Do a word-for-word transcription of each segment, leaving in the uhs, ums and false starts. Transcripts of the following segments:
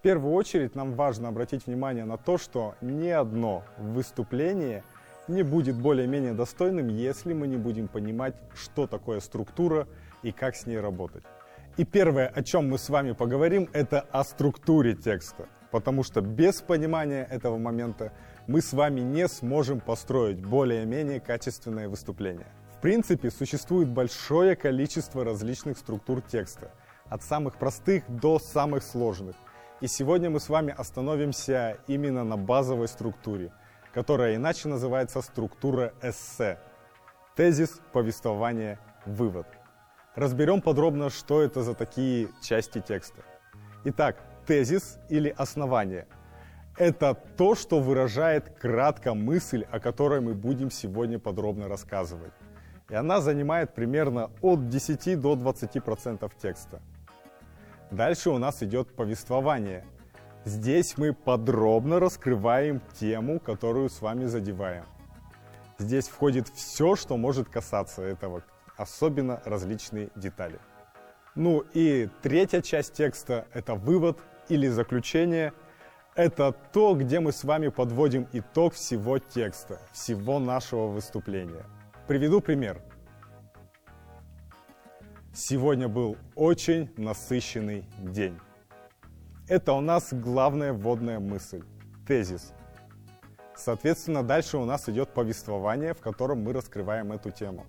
первую очередь нам важно обратить внимание на то, что ни одно выступление не будет более-менее достойным, если мы не будем понимать, что такое структура и как с ней работать. И первое, о чем мы с вами поговорим, это о структуре текста, потому что без понимания этого момента мы с вами не сможем построить более-менее качественное выступление. В принципе, существует большое количество различных структур текста, от самых простых до самых сложных. И сегодня мы с вами остановимся именно на базовой структуре, которая иначе называется структура эссе. Тезис, повествование, вывод. Разберем подробно, что это за такие части текста. Итак, тезис или основание – это то, что выражает кратко мысль, о которой мы будем сегодня подробно рассказывать. И она занимает примерно от десяти до двадцати процентов текста. Дальше у нас идет повествование. Здесь мы подробно раскрываем тему, которую с вами задеваем. Здесь входит все, что может касаться этого, особенно различные детали. Ну и третья часть текста – это вывод или заключение. Это то, где мы с вами подводим итог всего текста, всего нашего выступления. Приведу пример. Сегодня был очень насыщенный день. Это у нас главная вводная мысль, тезис. Соответственно, дальше у нас идет повествование, в котором мы раскрываем эту тему.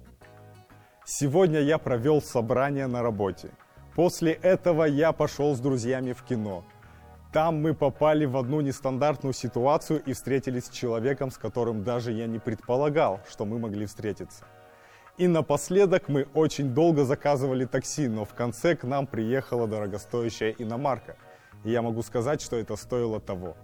Сегодня я провел собрание на работе. После этого я пошел с друзьями в кино. Там мы попали в одну нестандартную ситуацию и встретились с человеком, с которым даже я не предполагал, что мы могли встретиться. И напоследок мы очень долго заказывали такси, но в конце к нам приехала дорогостоящая иномарка. И я могу сказать, что это стоило того.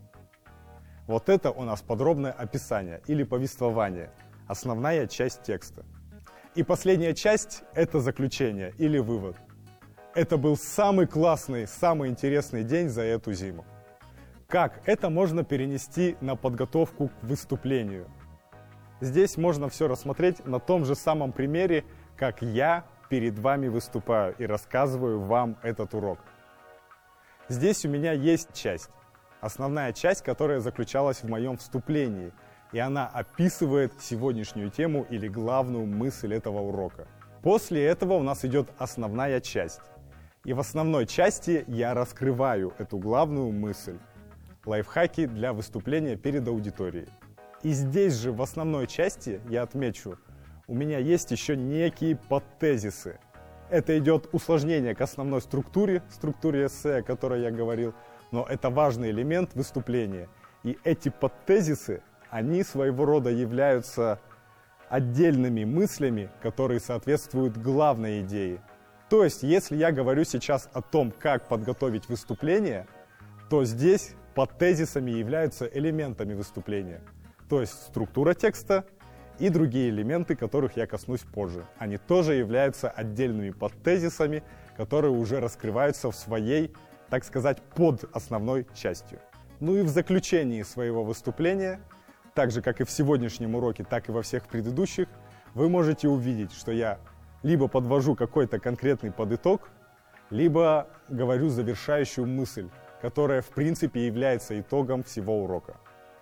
Вот это у нас подробное описание или повествование, основная часть текста. И последняя часть – это заключение или вывод. Это был самый классный, самый интересный день за эту зиму. Как это можно перенести на подготовку к выступлению? Здесь можно все рассмотреть на том же самом примере, как я перед вами выступаю и рассказываю вам этот урок. Здесь у меня есть часть, основная часть, которая заключалась в моем вступлении, и она описывает сегодняшнюю тему или главную мысль этого урока. После этого у нас идет основная часть. И в основной части я раскрываю эту главную мысль. Лайфхаки для выступления перед аудиторией. И здесь же в основной части, я отмечу, у меня есть еще некие подтезисы. Это идет усложнение к основной структуре, структуре эссе, о которой я говорил, но это важный элемент выступления. И эти подтезисы, они своего рода являются отдельными мыслями, которые соответствуют главной идее. То есть, если я говорю сейчас о том, как подготовить выступление, то здесь подтезисами являются элементами выступления. То есть структура текста и другие элементы, которых я коснусь позже. Они тоже являются отдельными подтезисами, которые уже раскрываются в своей, так сказать, под основной частью. Ну и в заключении своего выступления, так же как и в сегодняшнем уроке, так и во всех предыдущих, вы можете увидеть, что я либо подвожу какой-то конкретный подыток, либо говорю завершающую мысль, которая в принципе является итогом всего урока.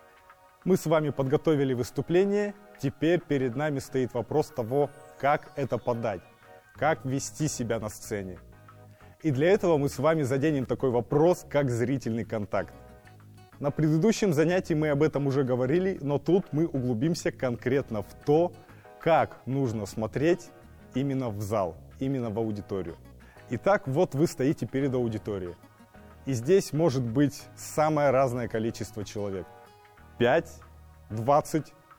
Мы с вами подготовили выступление, теперь перед нами стоит вопрос того, как это подать, как вести себя на сцене. И для этого мы с вами заденем такой вопрос, как зрительный контакт. На предыдущем занятии мы об этом уже говорили, но тут мы углубимся конкретно в то, как нужно смотреть именно в зал, именно в аудиторию. Итак, вот вы стоите перед аудиторией. И здесь может быть самое разное количество человек. пять, двадцать,